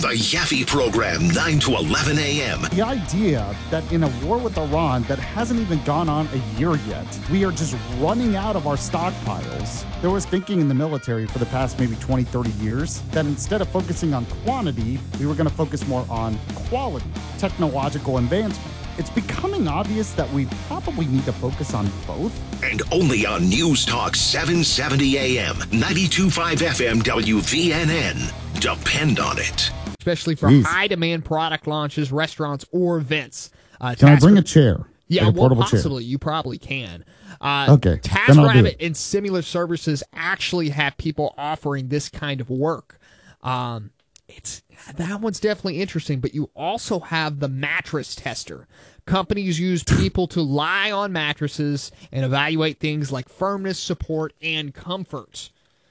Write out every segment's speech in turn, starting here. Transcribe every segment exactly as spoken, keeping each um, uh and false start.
The Yaffe Program, nine to eleven a.m. The idea that in a war with Iran that hasn't even gone on a year yet, we are just running out of our stockpiles. There was thinking in the military for the past maybe twenty, thirty years that instead of focusing on quantity, we were going to focus more on quality, technological advancement. It's becoming obvious that we probably need to focus on both. And only on News Talk seven seventy a.m., ninety-two point five F M W V N N. Depend on it. Especially for Jeez. high-demand product launches, restaurants, or events. Uh, Can I bring for- a chair? Yeah, like a well, portable possibly. chair? You probably can. Uh, Okay, then I'll do TaskRabbit it. and similar services actually have people offering this kind of work. Um, it's that one's definitely interesting, but you also have the mattress tester. Companies use people to lie on mattresses and evaluate things like firmness, support, and comfort.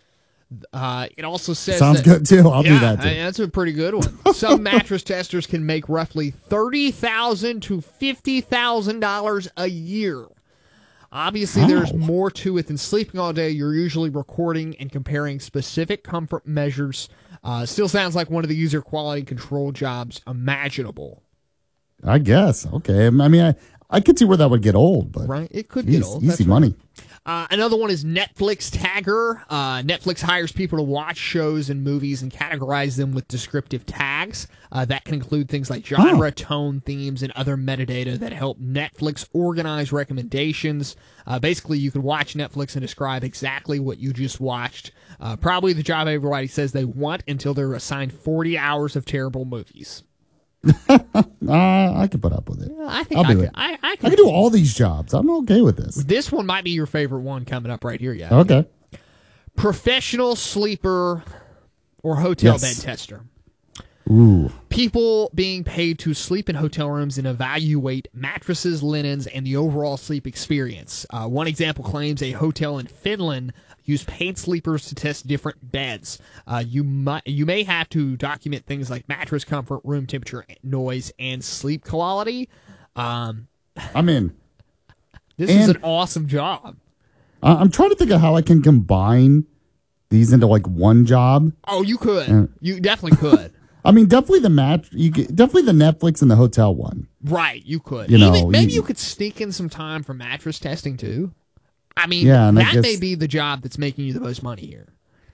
Uh, it also says Sounds that, good, too. I'll yeah, do that, too. I- that's a pretty good one. Some mattress testers can make roughly thirty thousand dollars to fifty thousand dollars a year. Obviously, Wow. there's more to it than sleeping all day. You're usually recording and comparing specific comfort measures. Uh, still sounds like one of the user quality control jobs imaginable. I guess. Okay. I mean, I, I could see where that would get old, but Right? It could geez, get old. easy That's right. money. Uh, another one is Netflix Tagger. Uh, Netflix hires people to watch shows and movies and categorize them with descriptive tags. Uh, that can include things like genre, Oh. tone, themes, and other metadata that help Netflix organize recommendations. Uh, basically, you can watch Netflix and describe exactly what you just watched. Uh, probably the job everybody says they want until they're assigned forty hours of terrible movies. Uh, I could put up with it. I think I'll I do could, it. I, I I could can do all these jobs. I'm okay with this. This one might be your favorite one coming up right here, yeah. Okay. Professional sleeper or hotel Yes. bed tester. Ooh. People being paid to sleep in hotel rooms and evaluate mattresses, linens, and the overall sleep experience. Uh, one example claims a hotel in Finland used paid sleepers to test different beds. Uh, you might, you may have to document things like mattress comfort, room temperature, noise, and sleep quality. Um, I'm in. this is And- an awesome job. Uh, I'm trying to think of how I can combine these into like one job. Oh, you could. Yeah. You definitely could. I mean, definitely the match. You get, definitely the Netflix and the hotel one. Right, you could. You know, Even, maybe you- you could sneak in some time for mattress testing too. I mean, Yeah, and I that guess- may be the job that's making you the most money here.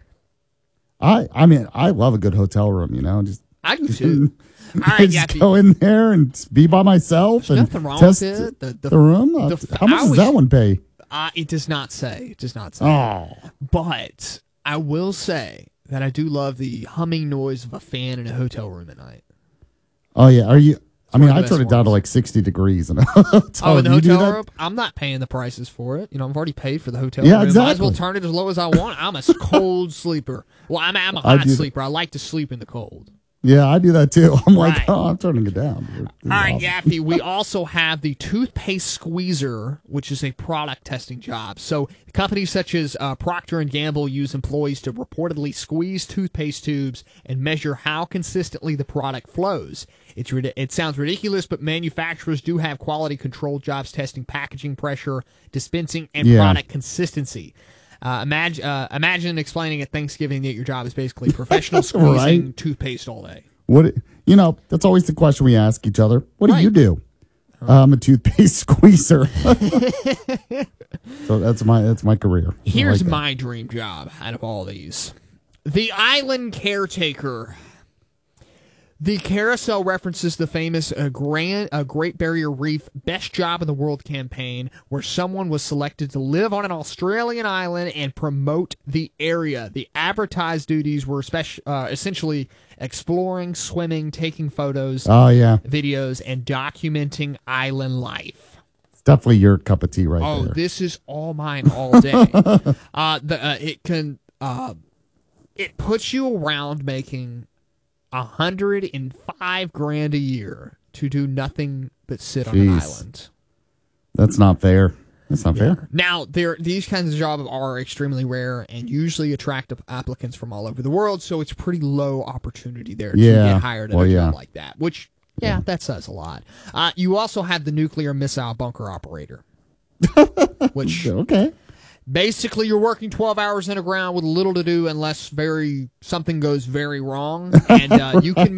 I I mean, I love a good hotel room. You know, just I do too. All right, just Yappy. go in there and be by myself and nothing wrong test with it. The- the- the room. Uh, the- how much I does always- that one pay? Uh, it does not say. It does not say. Oh, But I will say that I do love the humming noise of a fan in a hotel room at night. oh yeah. Are you? I one mean, of the I best turn it down to ones. like sixty degrees in a hotel. Oh, in the Do you do hotel that? room, I'm not paying the prices for it. You know, I've already paid for the hotel Yeah, room. Might as well exactly. turn it as low as I want. I'm a cold sleeper. Well, I'm, I'm a I hot do that. sleeper. I like to sleep in the cold. Yeah, I do that too. I'm like, Right. oh, I'm turning it down. This is All right, awesome. Yappy, we also have the toothpaste squeezer, which is a product testing job. So companies such as uh, Procter and Gamble use employees to reportedly squeeze toothpaste tubes and measure how consistently the product flows. It's rid- It sounds ridiculous, but manufacturers do have quality control jobs testing packaging pressure, dispensing, and Yeah. product consistency. Uh, imagine, uh, imagine explaining at Thanksgiving that your job is basically professional squeezing Right. toothpaste all day. What you know? That's always the question we ask each other. What do Right. you do? I'm a toothpaste squeezer. So that's my that's my career. I Here's like that. my dream job out of all these. The island caretaker. The carousel references the famous uh, Grand, uh, Great Barrier Reef Best Job in the World campaign, where someone was selected to live on an Australian island and promote the area. The advertised duties were spec- uh, essentially exploring, swimming, taking photos, Oh yeah, videos, and documenting island life. it's definitely your cup of tea right Oh, there. this is all mine all day. uh, the uh, it can uh, it puts you around making a hundred and five grand a year to do nothing but sit on an Jeez. island. That's not fair. That's not fair. Now, there these kinds of jobs are extremely rare and usually attract applicants from all over the world, so it's pretty low opportunity there to Yeah. get hired at Well, a yeah. job like that. Which, yeah, that says a lot. Uh, you also have the nuclear missile bunker operator, which Okay. basically you're working twelve hours underground with little to do unless very something goes very wrong, and uh, you can